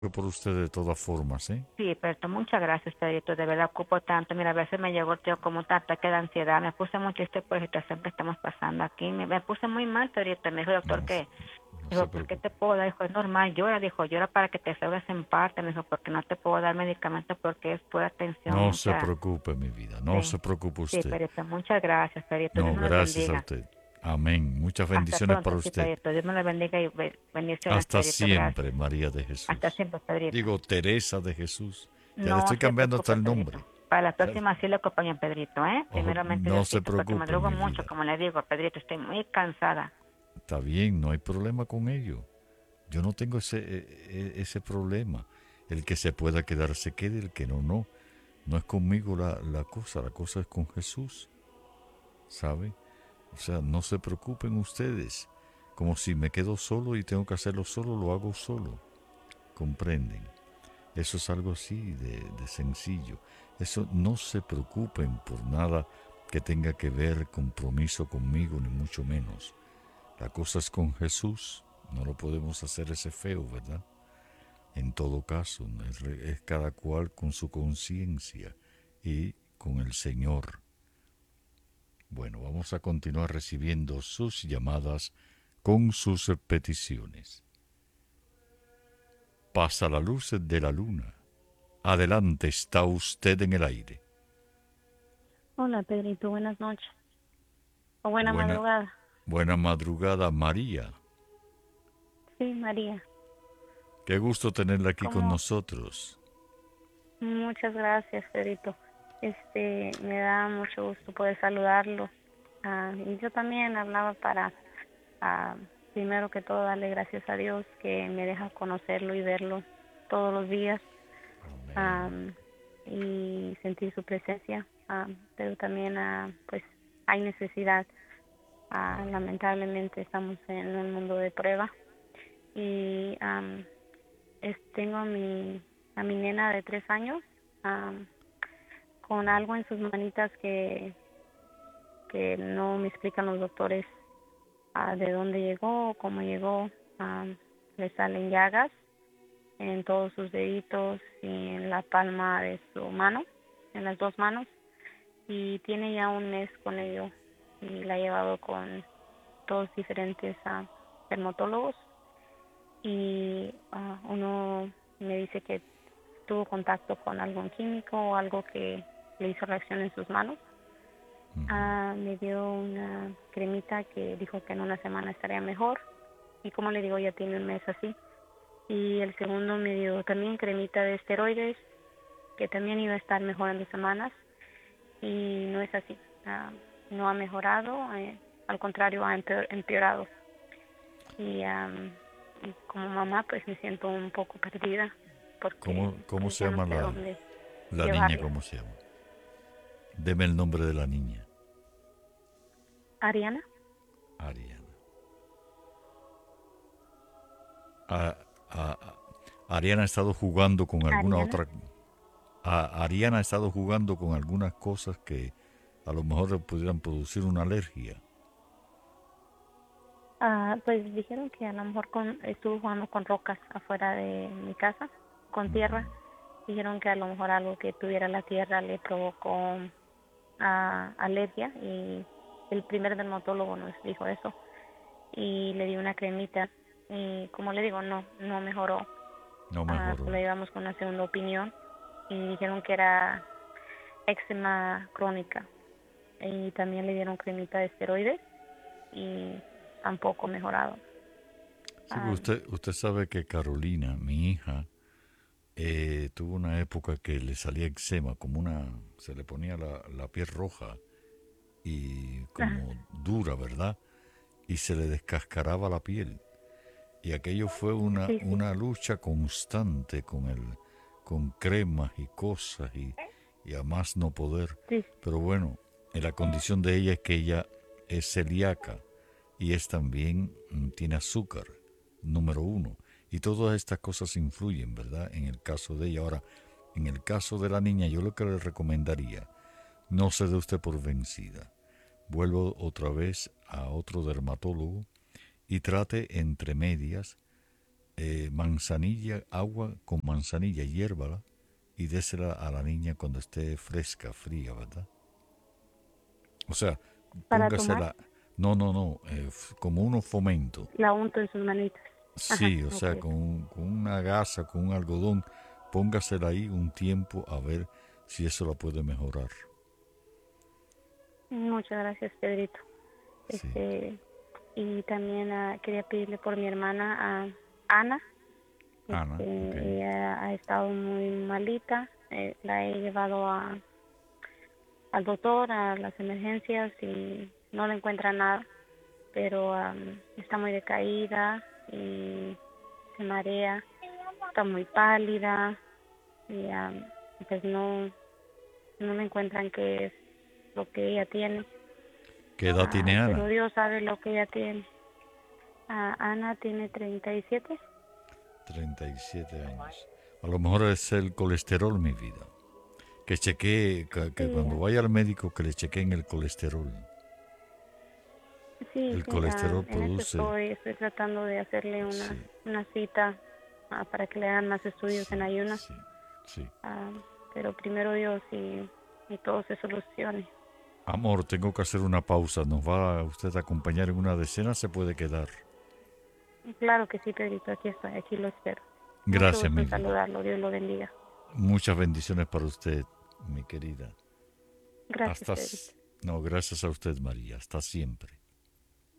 por usted de todas formas, ¿eh? Sí, pero muchas gracias, Pedrito. De verdad ocupo tanto. Mira, a veces me llegó tío como un ataque de ansiedad. Me puse muy triste por la situación que estamos pasando aquí. Me puse muy mal, Pedrito. Me dijo el doctor No, que, no dijo, se ¿por qué te preocupe. puedo dar? Dijo, es normal, llora. Dijo, llora para que te salgas en parte. Me dijo, porque no te puedo dar medicamentos porque es pura tensión, No se mucha. preocupe, mi vida. No Sí, se preocupe sí, usted. Pedrito. Muchas gracias, Pedrito. Dios No, me los gracias a bendiga. usted. Amén. Muchas Hasta bendiciones pronto, para sí, usted. Pedrito. Dios me los bendiga y bendiciones, Hasta Pedrito. Gracias. siempre, María de Hasta Jesús. siempre, Pedrito. Digo, Teresa de Jesús. Ya le No estoy se cambiando hasta preocupe, el Pedrito. nombre. Para la Ya- próxima sí lo acompaño, Pedrito, ¿eh? Ojo, Primeramente no se Diosito, porque me preocupe, drogo mi mucho, vida. como le digo, Pedrito, estoy muy cansada. Está bien, no hay problema con ello. Yo no tengo ese problema. El que se pueda quedar se quede, el que no, no. No es conmigo la cosa es con Jesús, ¿sabe? O sea, no se preocupen ustedes. Como si me quedo solo y tengo que hacerlo solo, lo hago solo. ¿Comprenden? Eso es algo así de sencillo. Eso no se preocupen por nada que tenga que ver compromiso conmigo, ni mucho menos. La cosa es con Jesús. No lo podemos hacer ese feo, ¿verdad? En todo caso, es cada cual con su conciencia y con el Señor. Bueno, vamos a continuar recibiendo sus llamadas con sus peticiones. Pasa la luz de la luna. Adelante, está usted en el aire. Hola Pedrito, buenas noches o buena Buena, madrugada. buena madrugada, María. Sí, María. Qué gusto tenerla aquí con Como nosotros. muchas gracias, Pedrito. Me da mucho gusto poder saludarlo. Y yo también hablaba para, ah, primero que todo, darle gracias a Dios que me deja conocerlo y verlo todos los días, Amén. am, y sentir su presencia. Pero también, pues, hay necesidad. Lamentablemente estamos en un mundo de prueba y tengo a mi nena de 3 años, am, con algo en sus manitas que no me explican los doctores, de dónde llegó, cómo llegó. Le salen llagas en todos sus deditos y en la palma de su mano, en las dos manos, y tiene ya un mes con ello y la he llevado con dos diferentes dermatólogos y uno me dice que tuvo contacto con algún químico o algo que le hizo reacción en sus manos. Me dio una cremita que dijo que en una semana estaría mejor y como le digo ya tiene un mes así. Y el segundo me dio también cremita de esteroides que también iba a estar mejor en 2 semanas y no es así. No ha mejorado, al contrario ha empeorado. Y, y como mamá pues me siento un poco perdida porque ¿Cómo pues se ya no llama sé dónde la niña? llevarla. ¿Cómo se llama? Deme el nombre de la niña. Ariana. Ariana. A- Ariana ha estado jugando con alguna Ariana. otra. Ariana ha estado jugando con algunas cosas que a lo mejor le pudieran producir una alergia. Pues dijeron que a lo mejor estuvo jugando con rocas afuera de mi casa, con tierra. Dijeron que a lo mejor algo que tuviera la tierra le provocó alergia y el primer dermatólogo nos dijo eso y le di una cremita y como le digo no mejoró. No Lo mejoró. llevamos con una segunda opinión y dijeron que era eczema crónica y también le dieron cremita de esteroides y tampoco mejorado. Sí, pues Ah, usted sabe que Carolina, mi hija, tuvo una época que le salía eczema, como se le ponía la piel roja y ajá, como dura, ¿verdad? Y se le descascaraba la piel. Y aquello fue sí, sí, una lucha constante con cremas y cosas y a más no poder. sí, Pero bueno, la condición de ella es que ella es celíaca y es también, tiene azúcar, número uno. Y todas estas cosas influyen, ¿verdad? En el caso de ella. Ahora, en el caso de la niña, yo lo que le recomendaría, no se dé usted por vencida. Vuelvo otra vez a otro dermatólogo y trate entre medias manzanilla, agua con manzanilla, hiérvala y désela a la niña cuando esté fresca, fría, ¿verdad? O sea, para tomar. póngasela, no, como unos fomentos. La unto en sus manitas. Ajá, Sí, o sea, ok. con una gasa, con un algodón, póngasela ahí un tiempo a ver si eso la puede mejorar. Muchas gracias, Pedrito. Sí. Y también quería pedirle por mi hermana Ana. Ana, ok. Ella ha estado muy malita. La he llevado al doctor, a las emergencias y no le encuentra nada, pero está muy decaída y se marea, está muy pálida y pues no le encuentran qué es lo que ella tiene. ¿Qué edad tiene Pero Ana? Dios sabe lo que ella tiene. Ana tiene 37. 37 años. A lo mejor es el colesterol, mi vida. Que chequee, que Sí, cuando vaya al médico que le chequeen el colesterol. sí, El colesterol en eso produce, estoy tratando de hacerle sí, una cita para que le hagan más estudios sí, en ayunas. sí, sí. Ah, pero primero Dios y todo se solucione. Amor, tengo que hacer una pausa. ¿Nos va usted a acompañar en una decena? ¿Se puede quedar? Claro que sí, Pedrito, aquí estoy, aquí lo espero. Mucho Gracias, gusto mi en vida. saludarlo, Dios lo bendiga. Muchas bendiciones para usted, mi querida. Gracias, Hasta... Pedrito. No, gracias a usted, María. Hasta siempre.